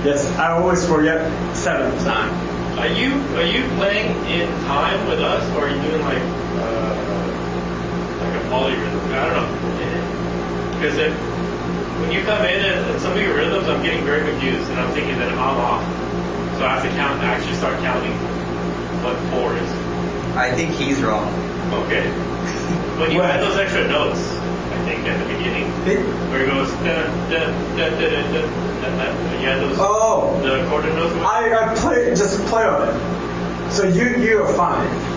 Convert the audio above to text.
Yes, I always forget 7th time. Are you playing in time with us, or are you doing like a polyrhythm? I don't know. Because when you come in and some of your rhythms, I'm getting very confused, and I'm thinking that I'm off. So I have to actually start counting what 4 is. I think he's wrong. Okay. When you add those extra notes, I think at the beginning, where it goes da da da da da da, you add those the quarter notes. I just play on it. So you are fine.